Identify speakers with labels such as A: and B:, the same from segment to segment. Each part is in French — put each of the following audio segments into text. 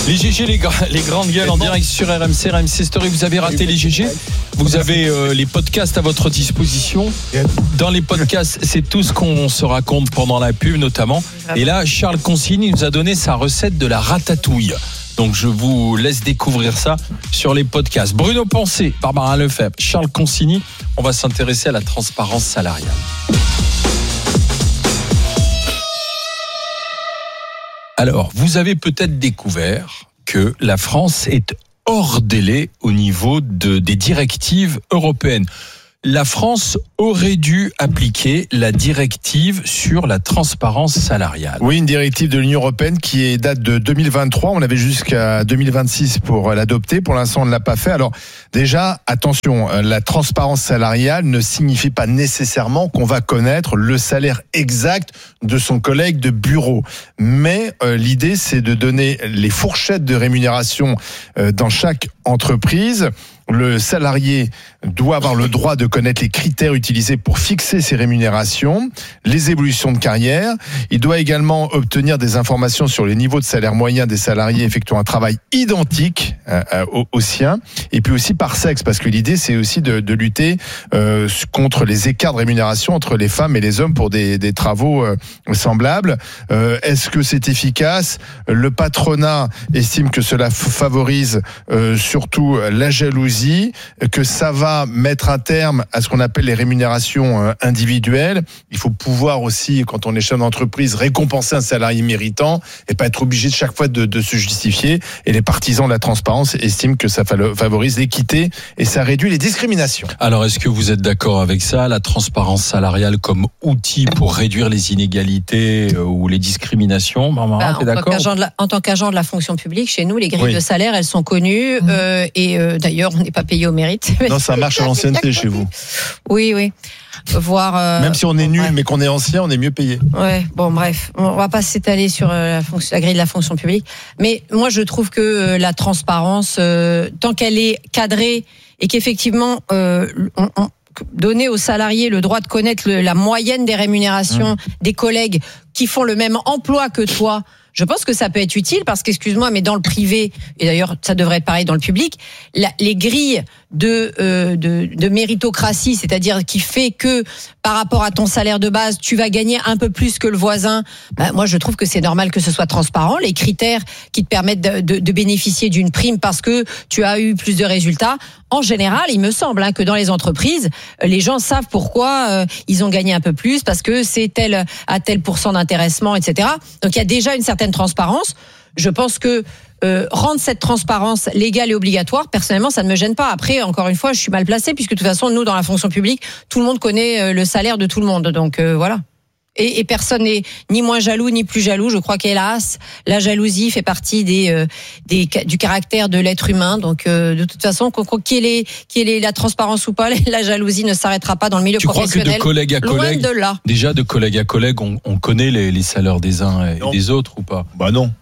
A: Les GG, les grandes gueules en direct sur RMC Story. Vous avez raté les GG. Vous avez les podcasts à votre disposition. Dans les podcasts, c'est tout ce qu'on se raconte pendant la pub notamment. Et là, Charles Consigny nous a donné sa recette de la ratatouille. Donc je vous laisse découvrir ça sur les podcasts. Bruno Pensé, Barbara Lefebvre, Charles Consigny. On va s'intéresser à la transparence salariale. Alors, vous avez peut-être découvert que la France est hors délai au niveau des directives européennes. La France aurait dû appliquer la directive sur la transparence salariale.
B: Oui, une directive de l'Union européenne qui date de 2023. On avait jusqu'à 2026 pour l'adopter. Pour l'instant, on ne l'a pas fait. Alors déjà, attention, la transparence salariale ne signifie pas nécessairement qu'on va connaître le salaire exact de son collègue de bureau. Mais l'idée, c'est de donner les fourchettes de rémunération dans chaque entreprise. Le salarié doit avoir le droit de connaître les critères utilisés pour fixer ses rémunérations, les évolutions de carrière. Il doit également obtenir des informations sur les niveaux de salaire moyen des salariés effectuant un travail identique au sien, et puis aussi par sexe, parce que l'idée c'est aussi de lutter contre les écarts de rémunération entre les femmes et les hommes pour des travaux semblables. Est-ce que c'est efficace ? Le patronat estime que cela favorise surtout la jalousie, que ça va mettre un terme à ce qu'on appelle les rémunérations individuelles. Il faut pouvoir aussi, quand on est chef d'entreprise, récompenser un salarié méritant et pas être obligé de chaque fois de se justifier. Et les partisans de la transparence estiment que ça favorise l'équité et ça réduit les discriminations.
A: Alors, est-ce que vous êtes d'accord avec ça, la transparence salariale comme outil pour réduire les inégalités ou les discriminations? Barbara, t'es d'accord ?
C: En tant qu'agent de la fonction publique, chez nous, les grilles de salaire, elles sont connues et d'ailleurs, on n'est pas payé au mérite.
B: Non, ça marche à l'ancienneté chez vous.
C: Oui.
B: Même si on est nul, mais qu'on est ancien, on est mieux payé.
C: Ouais, bon, bref, on va pas s'étaler sur la grille de la fonction publique. Mais moi, je trouve que la transparence, tant qu'elle est cadrée et qu'effectivement, donner aux salariés le droit de connaître la moyenne des rémunérations des collègues qui font le même emploi que toi, je pense que ça peut être utile parce qu'excuse-moi, mais dans le privé, et d'ailleurs ça devrait être pareil dans le public, les grilles de méritocratie, c'est-à-dire qui fait que par rapport à ton salaire de base, tu vas gagner un peu plus que le voisin. Moi, je trouve que c'est normal que ce soit transparent. Les critères qui te permettent de bénéficier d'une prime parce que tu as eu plus de résultats. En général, il me semble que dans les entreprises, les gens savent pourquoi ils ont gagné un peu plus parce que c'est tel pourcent d'intéressement, etc. Donc il y a déjà une certaine transparence. Je pense que rendre cette transparence légale et obligatoire, personnellement, ça ne me gêne pas. Après, encore une fois, je suis mal placée puisque de toute façon, nous, dans la fonction publique, tout le monde connaît le salaire de tout le monde. Donc voilà. Et personne n'est ni moins jaloux ni plus jaloux. Je crois qu'hélas, la jalousie fait partie du caractère de l'être humain. Donc de toute façon, qu'il ait la transparence ou pas, la jalousie ne s'arrêtera pas dans le milieu professionnel.
A: Tu crois que de collègue à collègue,
C: loin de là.
A: Déjà de collègue à collègue, on connaît les salaires des uns et des autres ou pas ?
B: Bah non.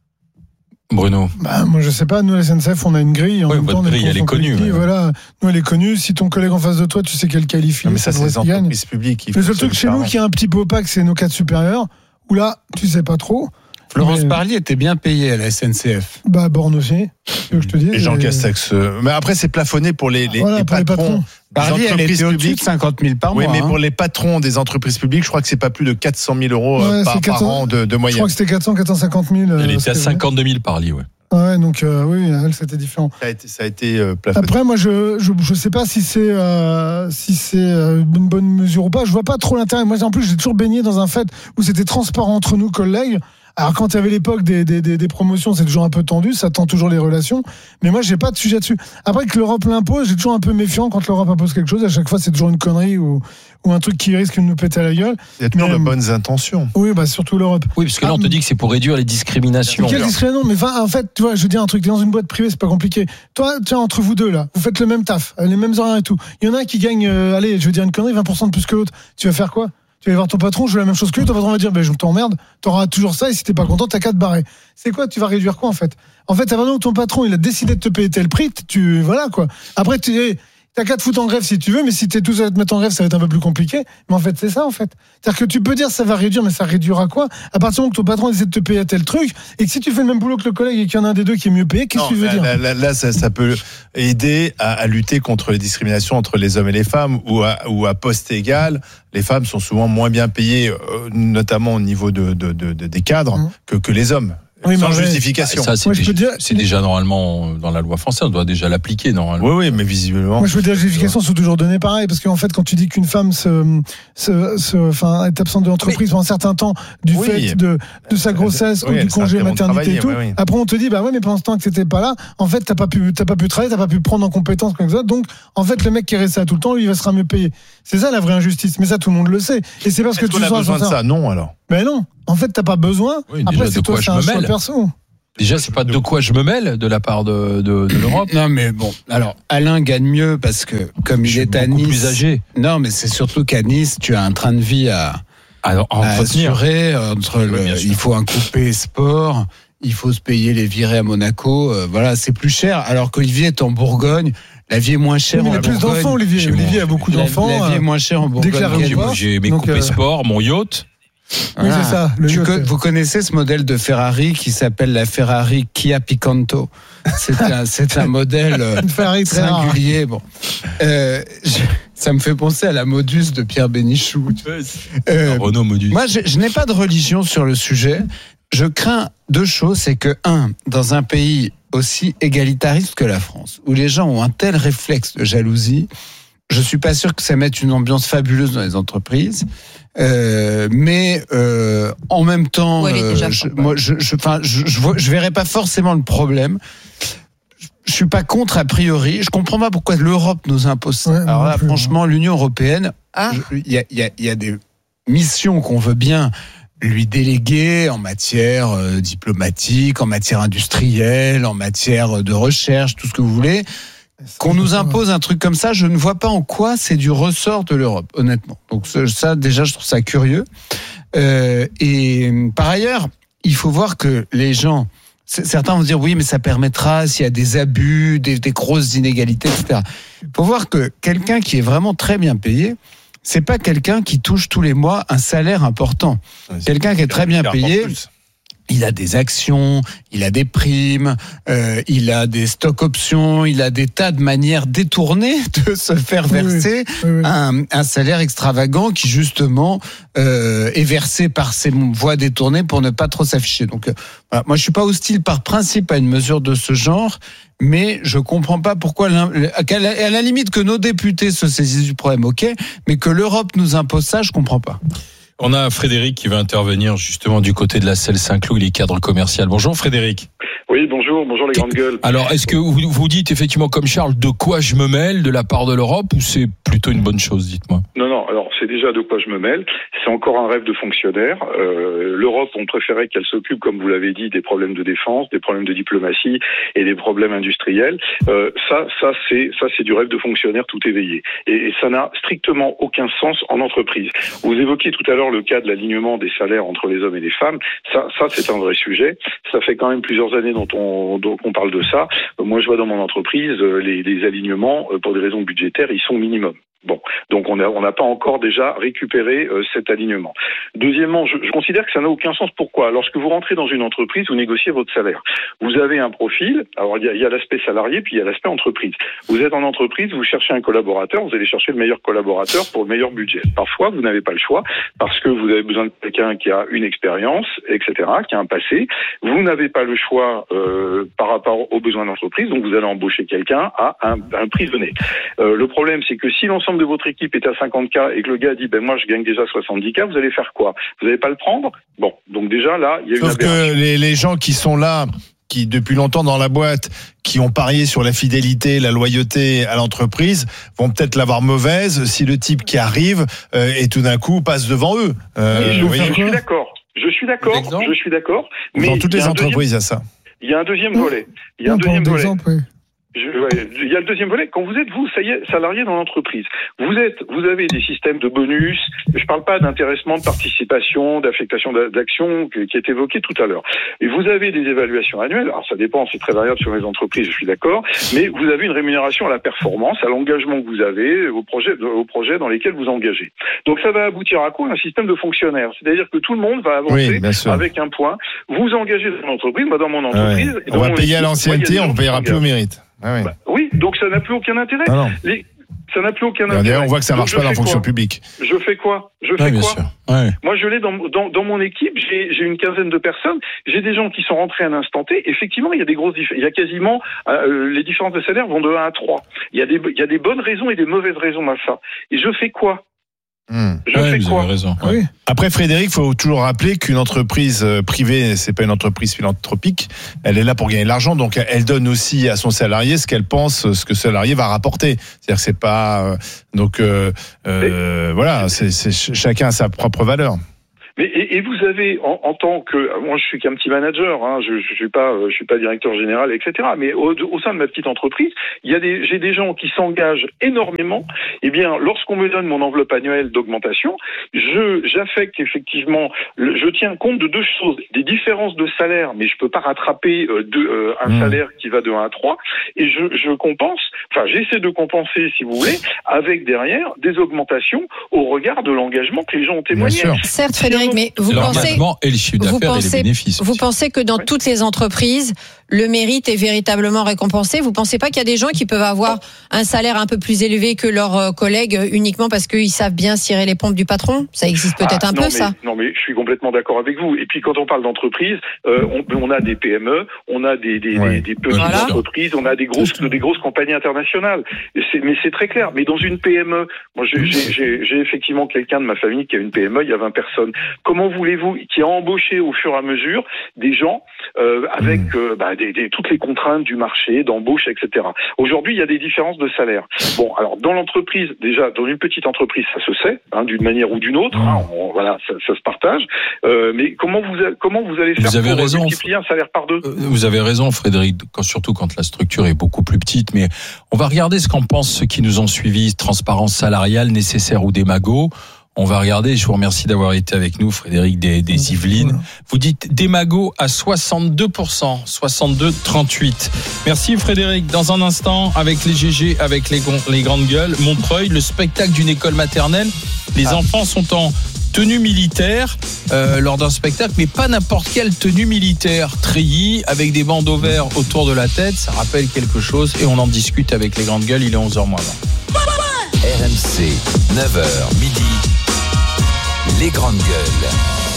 A: Bruno.
D: Moi je sais pas, nous à la SNCF on a une grille.
A: Oui, votre grille elle est connue.
D: Voilà, nous elle est connue. Si ton collègue en face de toi, tu sais qu'elle qualifie.
B: Non, mais ça c'est les entreprises publiques.
D: Le seul truc chez nous qui est un petit peu opaque, c'est nos cadres supérieurs. Où là, tu sais pas trop.
E: Florence Parly était bien payée à la SNCF.
D: Borne aussi, je te dis.
B: Et Jean Castex. Mais après, c'est plafonné pour les patrons.
E: Parly, elle était au-dessus de 50 000 par mois.
B: Oui, mais pour les patrons des entreprises publiques, je crois que c'est pas plus de 400 000 euros par an de moyenne.
D: Je crois que c'était 450 000.
A: Elle était à 52 000 Parly, ouais.
D: Ouais, donc oui, elle c'était différent.
B: Ça a été plafonné.
D: Après, moi, je sais pas si c'est une bonne mesure ou pas. Je vois pas trop l'intérêt. Moi, en plus, j'ai toujours baigné dans un fait où c'était transparent entre nous, collègues. Alors quand il y avait l'époque des promotions, c'est toujours un peu tendu, ça tend toujours les relations. Mais moi, j'ai pas de sujet dessus. Après que l'Europe l'impose, j'ai toujours un peu méfiant quand l'Europe impose quelque chose. À chaque fois, c'est toujours une connerie ou un truc qui risque de nous péter à la gueule.
B: Il y a toujours de bonnes intentions.
D: Oui, surtout l'Europe.
A: Oui, parce que là, on te dit que c'est pour réduire les discriminations.
D: Quelle discrimination ? Mais en fait, tu vois, je veux dire un truc. T'es dans une boîte privée, c'est pas compliqué. Toi, tiens, entre vous deux là, vous faites le même taf, les mêmes horaires et tout. Il y en a un qui gagne, allez, je veux dire une connerie, 20% de plus que l'autre. Tu vas faire quoi ? Tu vas aller voir ton patron, je veux la même chose que lui, ton patron va dire, je t'emmerde, t'auras toujours ça, et si t'es pas content, t'as qu'à te barrer. C'est quoi, tu vas réduire quoi, en fait? En fait, à partir où ton patron, il a décidé de te payer tel prix, voilà, quoi. Après, T'as qu'à te foutre en grève si tu veux, mais si t'es tout seul à te mettre en grève, ça va être un peu plus compliqué. Mais en fait, c'est ça, en fait. C'est-à-dire que tu peux dire ça va réduire, mais ça réduira quoi? À partir du moment que ton patron essaie de te payer tel truc, et que si tu fais le même boulot que le collègue et qu'il y en a un des deux qui est mieux payé, qu'est-ce que tu veux dire?
B: Là, ça peut aider à lutter contre les discriminations entre les hommes et les femmes, ou à poste égal. Les femmes sont souvent moins bien payées, notamment au niveau des cadres, que les hommes.
D: Oui,
B: sans justification.
A: Ça, c'est déjà normalement dans la loi française, on doit déjà l'appliquer normalement.
B: Oui, mais visiblement.
D: Moi, je veux dire, les justifications sont toujours données pareil, parce qu'en fait, quand tu dis qu'une femme est absente de l'entreprise pendant un certain temps du fait de sa grossesse ou du congé maternité et tout, après on te dit, bah ouais, mais pendant ce temps que t'étais pas là, en fait, t'as pas pu travailler, t'as pas pu prendre en compétence comme ça, donc en fait, le mec qui est resté là tout le temps, lui, il va sera mieux payé. C'est ça la vraie injustice, mais ça, tout le monde le sait. Et c'est parce que tu
B: as besoin de ça, non alors.
D: Mais non, en fait, t'as pas besoin.
A: Oui,
D: après,
A: déjà,
D: c'est toi, c'est un choix perso.
A: Déjà, c'est pas de quoi je me mêle de la part de l'Europe.
E: Non, mais bon, alors Alain gagne mieux parce que comme il est à Nice,
A: plus âgé.
E: Non, mais c'est surtout qu'à Nice, tu as un train de vie à assurer. Il faut un coupé sport, il faut se payer les virées à Monaco. Voilà, c'est plus cher. Alors qu'Olivier est en Bourgogne. La vie est moins chère en Bourgogne.
D: Il a plus d'enfants, Olivier. Olivier a beaucoup d'enfants.
E: La vie est moins chère en Bourgogne.
A: J'ai mes coupés sport, mon yacht.
D: Voilà. Oui, c'est ça.
E: Vous connaissez ce modèle de Ferrari qui s'appelle la Ferrari Kia Picanto. C'est un modèle singulier. Bon, ça me fait penser à la Modus de Pierre Bénichou.
A: Renault Modus.
E: Moi, je n'ai pas de religion sur le sujet. Je crains deux choses, c'est que dans un pays aussi égalitariste que la France, où les gens ont un tel réflexe de jalousie, je suis pas sûr que ça mette une ambiance fabuleuse dans les entreprises. Mais en même temps, je verrais pas forcément le problème. Je suis pas contre a priori. Je comprends pas pourquoi l'Europe nous impose ça. Alors là, franchement, l'Union européenne, il y a des missions qu'on veut bien lui déléguer en matière diplomatique, en matière industrielle, en matière de recherche, tout ce que vous voulez. Qu'on nous impose un truc comme ça, je ne vois pas en quoi c'est du ressort de l'Europe, honnêtement. Donc ça, déjà, je trouve ça curieux. Et par ailleurs, il faut voir que les gens, certains vont dire oui, mais ça permettra s'il y a des abus, des grosses inégalités, etc. Il faut voir que quelqu'un qui est vraiment très bien payé, c'est pas quelqu'un qui touche tous les mois un salaire important. Quelqu'un qui est très bien payé, il a des actions, il a des primes, il a des stock options, il a des tas de manières détournées de se faire verser un salaire extravagant qui justement est versé par ces voies détournées pour ne pas trop s'afficher. Donc voilà, moi je suis pas hostile par principe à une mesure de ce genre, mais je comprends pas pourquoi à la limite que nos députés se saisissent du problème, ok, mais que l'Europe nous impose ça, je comprends pas.
A: On a Frédéric qui va intervenir justement du côté de la Selle Saint-Cloud, il est cadre commercial. Bonjour Frédéric.
F: Oui, bonjour les grandes gueules.
A: Alors, est-ce que vous dites effectivement comme Charles, de quoi je me mêle de la part de l'Europe, ou c'est plutôt une bonne chose, dites-moi?
F: Non, alors c'est déjà de quoi je me mêle. C'est encore un rêve de fonctionnaire. L'Europe, on préférait qu'elle s'occupe, comme vous l'avez dit, des problèmes de défense, des problèmes de diplomatie et des problèmes industriels. Ça c'est du rêve de fonctionnaire tout éveillé. Et ça n'a strictement aucun sens en entreprise. Vous évoquiez tout à l'heure le cas de l'alignement des salaires entre les hommes et les femmes. Ça c'est un vrai sujet. Ça fait quand même plusieurs années dont on parle de ça. Moi, je vois dans mon entreprise les alignements pour des raisons budgétaires, ils sont minimum. Bon, donc on n'a pas encore déjà récupéré cet alignement. Deuxièmement, je considère que ça n'a aucun sens. Pourquoi ? Lorsque vous rentrez dans une entreprise, vous négociez votre salaire. Vous avez un profil. Alors il y a l'aspect salarié, puis il y a l'aspect entreprise. Vous êtes en entreprise, vous cherchez un collaborateur, vous allez chercher le meilleur collaborateur pour le meilleur budget. Parfois, vous n'avez pas le choix parce que vous avez besoin de quelqu'un qui a une expérience, etc., qui a un passé. Vous n'avez pas le choix par rapport aux besoins d'entreprise, donc vous allez embaucher quelqu'un à un prix donné. Le problème, c'est que si l'ensemble de votre équipe est à 50K et que le gars dit moi je gagne déjà 70K, vous allez faire quoi ? Vous n'allez pas le prendre ? Bon, donc déjà là, il y a une aberration.
B: Sauf que les gens qui sont là, qui depuis longtemps dans la boîte, qui ont parié sur la fidélité, la loyauté à l'entreprise, vont peut-être l'avoir mauvaise si le type qui arrive et tout d'un coup passe devant eux.
F: Je suis d'accord. Mais
B: dans toutes les entreprises, il y a ça.
F: Il y a un deuxième volet. Il y a le deuxième volet. Quand vous êtes, ça y est, salarié dans l'entreprise, vous avez des systèmes de bonus. Je parle pas d'intéressement, de participation, d'affectation d'actions qui est évoqué tout à l'heure. Et vous avez des évaluations annuelles. Alors ça dépend, c'est très variable sur les entreprises, je suis d'accord. Mais vous avez une rémunération à la performance, à l'engagement que vous avez, aux projets dans lesquels vous engagez. Donc ça va aboutir à quoi? Un système de fonctionnaires. C'est-à-dire que tout le monde va avancer avec un point. Vous engagez dans l'entreprise, moi dans mon entreprise.
B: On va payer à l'ancienneté, on ne payera plus au mérite.
F: Oui, donc ça n'a plus aucun intérêt. Ça n'a plus aucun intérêt.
B: On voit que ça marche pas dans la fonction publique.
F: Je fais quoi Moi, je l'ai dans mon équipe. J'ai une quinzaine de personnes. J'ai des gens qui sont rentrés à un instant T. Effectivement, il y a des grosses différences. Il y a quasiment les différences de salaire vont de 1 à 3. Il y a des bonnes raisons et des mauvaises raisons à ça. Et je fais quoi
A: Vous avez raison.
B: Oui. Après, Frédéric, il faut toujours rappeler qu'une entreprise privée, c'est pas une entreprise philanthropique. Elle est là pour gagner de l'argent, donc elle donne aussi à son salarié ce qu'elle pense, ce que ce salarié va rapporter. C'est-à-dire que c'est pas voilà, c'est chacun a sa propre valeur.
F: Et vous avez en tant que moi je suis qu'un petit manager, je suis pas directeur général, etc. Mais au sein de ma petite entreprise, j'ai des gens qui s'engagent énormément. Eh bien, lorsqu'on me donne mon enveloppe annuelle d'augmentation, j'affecte effectivement, je tiens compte de deux choses, des différences de salaire, mais je peux pas rattraper un salaire qui va de 1 à 3, et je compense, j'essaie de compenser, si vous voulez, avec derrière des augmentations au regard de l'engagement que les gens ont témoigné.
C: Certes, Frédéric, mais vous pensez que dans toutes les entreprises, le mérite est véritablement récompensé? Vous pensez pas qu'il y a des gens qui peuvent avoir un salaire un peu plus élevé que leurs collègues uniquement parce qu'ils savent bien cirer les pompes du patron? Ça existe peut-être ça.
F: Non, mais je suis complètement d'accord avec vous. Et puis quand on parle d'entreprise, on a des PME, on a des petites entreprises, on a des grosses compagnies internationales. Mais c'est très clair. Mais dans une PME, moi j'ai effectivement quelqu'un de ma famille qui a une PME, il y a 20 personnes. Comment voulez-vous, qui a embauché au fur et à mesure des gens avec toutes les contraintes du marché, d'embauche, etc. Aujourd'hui, il y a des différences de salaire. Bon, alors dans l'entreprise, déjà dans une petite entreprise, ça se sait, d'une manière ou d'une autre. Ça se partage. Mais comment vous allez faire pour multiplier un salaire par 2?
A: Vous avez raison, Frédéric, surtout quand la structure est beaucoup plus petite. Mais on va regarder ce qu'en pensent ceux qui nous ont suivis. Transparence salariale, nécessaire ou démago? On va regarder, je vous remercie d'avoir été avec nous, Frédéric des Yvelines. Vous dites démago à 62%, 62-38. Merci Frédéric. Dans un instant, avec les GG, avec les grandes gueules, Montreuil, le spectacle d'une école maternelle. Les enfants sont en tenue militaire lors d'un spectacle, mais pas n'importe quelle tenue militaire. Treillis, avec des bandeaux verts autour de la tête, ça rappelle quelque chose et on en discute avec les grandes gueules, il est 11h moins 20.
G: RMC, 9h, midi. Les grandes gueules.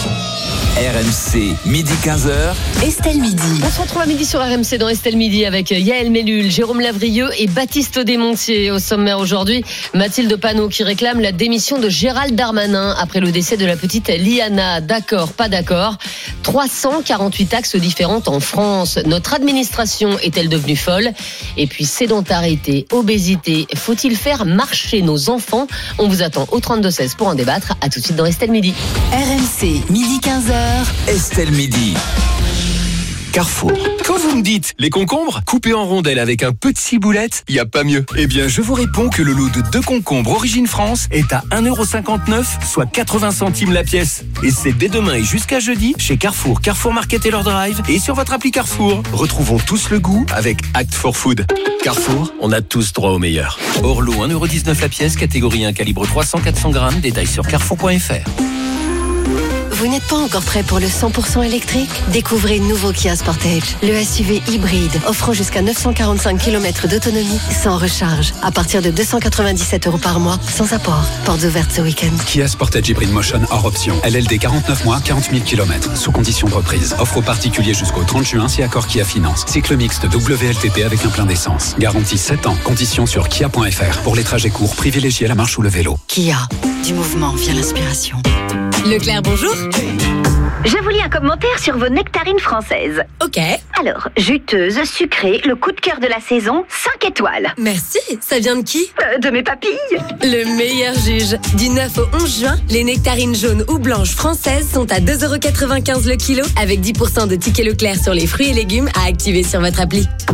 G: RMC, midi 15h.
H: Estelle Midi.
I: On se retrouve à midi sur RMC dans Estelle Midi avec Yael Mellul, Jérôme Lavrieux et Baptiste Desmontiers. Au sommaire aujourd'hui, Mathilde Panot qui réclame la démission de Gérald Darmanin après le décès de la petite Liana. D'accord, pas d'accord. 348 taxes différentes en France. Notre administration est-elle devenue folle? Et puis sédentarité, obésité, faut-il faire marcher nos enfants? On vous attend au 32-16 pour en débattre. À tout de suite dans Estelle Midi.
H: RMC, midi 15h.
G: Estelle Midi. Carrefour.
J: Quand vous me dites les concombres coupés en rondelles avec un peu de ciboulette, il n'y a pas mieux. Eh bien, je vous réponds que le lot de 2 concombres Origine France est à 1,59€, soit 80 centimes la pièce. Et c'est dès demain et jusqu'à jeudi chez Carrefour, Carrefour Market et leur drive et sur votre appli Carrefour. Retrouvons tous le goût avec Act for Food. Carrefour, on a tous droit au meilleur. Orlo, 1,19€ la pièce, catégorie 1, calibre 300-400 grammes, détails sur carrefour.fr.
H: Vous n'êtes pas encore prêt pour le 100% électrique? Découvrez le nouveau Kia Sportage, le SUV hybride offrant jusqu'à 945 km d'autonomie sans recharge, à partir de 297€ par mois, sans apport. Portes ouvertes ce week-end.
K: Kia Sportage Hybrid Motion hors option. LLD 49 mois, 40 000 km, sous condition de reprise. Offre aux particuliers jusqu'au 30 juin si accord Kia Finance. Cycle mixte WLTP avec un plein d'essence. Garantie 7 ans. Conditions sur kia.fr. Pour les trajets courts, privilégiez la marche ou le vélo.
H: Kia, du mouvement vient l'inspiration.
L: Leclerc, bonjour.
M: Je vous lis un commentaire sur vos nectarines françaises.
L: Ok.
M: Alors, juteuse, sucrée, le coup de cœur de la saison, 5 étoiles.
L: Merci, ça vient de qui?
M: De mes papilles.
L: Le meilleur juge. Du 9 au 11 juin, les nectarines jaunes ou blanches françaises sont à 2,95€ le kilo, avec 10% de tickets Leclerc sur les fruits et légumes à activer sur votre appli.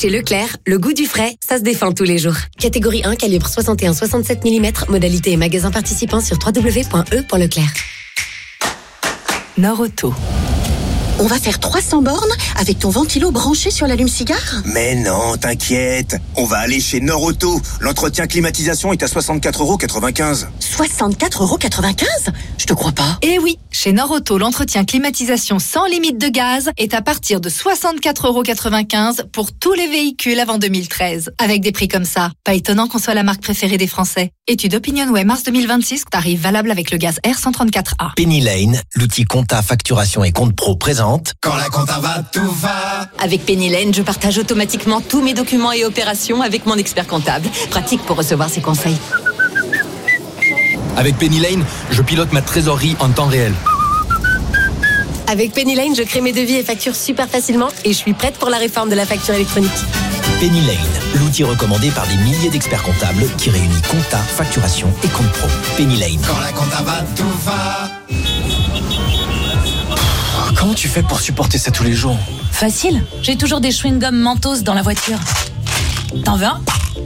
L: Chez Leclerc, le goût du frais, ça se défend tous les jours. Catégorie 1, calibre 61-67 mm, modalité et magasin participant sur www.e.leclerc.
N: Nord-Auto.
O: On va faire 300 bornes avec ton ventilo branché sur l'allume-cigare ?
P: Mais non, t'inquiète. On va aller chez Nord-Auto. L'entretien climatisation est à 64,95 €.
O: 64,95 €? Je te crois pas.
N: Eh oui, chez Nord-Auto, l'entretien climatisation sans limite de gaz est à partir de 64,95 € pour tous les véhicules avant 2013. Avec des prix comme ça, pas étonnant qu'on soit la marque préférée des Français. Étude OpinionWay mars 2026, tarif valable avec le gaz R134A.
Q: Penny Lane, l'outil compta, facturation et compte pro présente.
R: Quand la compta va, tout va.
S: Avec Penny Lane, je partage automatiquement tous mes documents et opérations avec mon expert comptable. Pratique pour recevoir ses conseils.
Q: Avec Penny Lane, je pilote ma trésorerie en temps réel.
L: Avec Penny Lane, je crée mes devis et factures super facilement et je suis prête pour la réforme de la facture électronique.
Q: Penny Lane, l'outil recommandé par des milliers d'experts comptables qui réunit compta, facturation et compte pro. Penny Lane.
R: Quand la compta va, tout va.
Q: Comment tu fais pour supporter ça tous les jours?
N: Facile, j'ai toujours des chewing-gums Mentos dans la voiture. T'en veux un?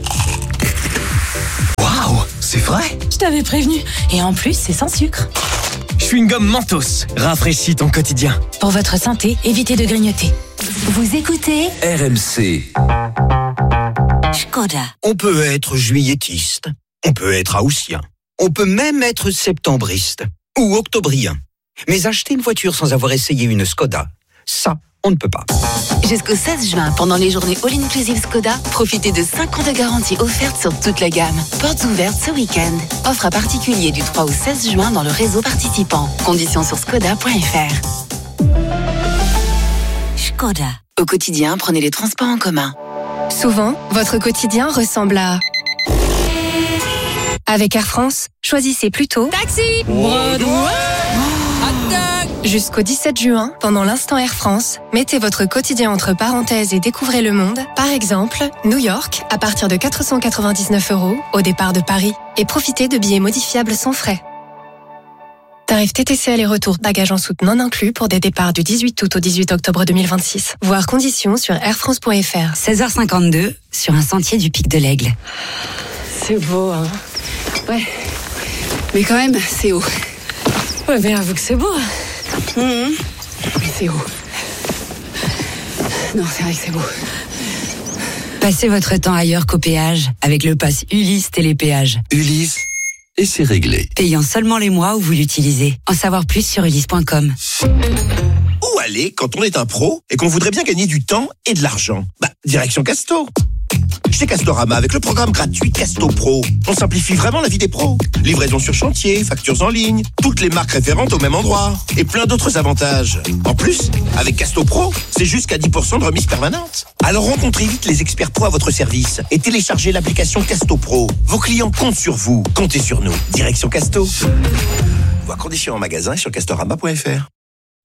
Q: Waouh, c'est vrai?
N: Je t'avais prévenu. Et en plus, c'est sans sucre.
Q: Chewing-gum Mentos, rafraîchis ton quotidien.
N: Pour votre santé, évitez de grignoter. Vous écoutez
G: RMC.
N: Škoda.
T: On peut être juilletiste, on peut être haussien, on peut même être septembriste ou octobrien. Mais acheter une voiture sans avoir essayé une Škoda, ça, on ne peut pas.
N: Jusqu'au 16 juin, pendant les journées All-Inclusive Škoda, profitez de 5 ans de garantie offerte sur toute la gamme. Portes ouvertes ce week-end. Offre à particulier du 3 au 16 juin dans le réseau participant. Conditions sur škoda.fr. Škoda. Au quotidien, prenez les transports en commun.
L: Souvent, votre quotidien ressemble à... Avec Air France, choisissez plutôt Taxi Broadway. Jusqu'au 17 juin, pendant l'instant Air France, mettez votre quotidien entre parenthèses et découvrez le monde. Par exemple, New York, à partir de 499 € au départ de Paris. Et profitez de billets modifiables sans frais. Tarif TTC aller-retour, bagages en soute non inclus pour des départs du 18 août au 18 octobre 2026. Voir conditions sur airfrance.fr.
N: 16h52, sur un sentier du Pic de l'Aigle.
U: C'est beau, hein. Ouais. Mais quand même, c'est haut.
I: Ouais, mais avoue que c'est beau.
U: Mais c'est haut. Non, c'est vrai que c'est beau.
N: Passez votre temps ailleurs qu'au péage avec le pass Ulysse Télépéage.
G: Ulysse, et c'est réglé.
N: Payant seulement les mois où vous l'utilisez. En savoir plus sur ulysse.com.
P: Où aller quand on est un pro et qu'on voudrait bien gagner du temps et de l'argent? Direction Casto. Chez Castorama, avec le programme gratuit Casto Pro, on simplifie vraiment la vie des pros. Livraison sur chantier, factures en ligne, toutes les marques référentes au même endroit et plein d'autres avantages. En plus, avec Casto Pro, c'est jusqu'à 10% de remise permanente. Alors rencontrez vite les experts pro à votre service et téléchargez l'application Casto Pro. Vos clients comptent sur vous, comptez sur nous. Direction Casto. Voir conditions en magasin et sur castorama.fr.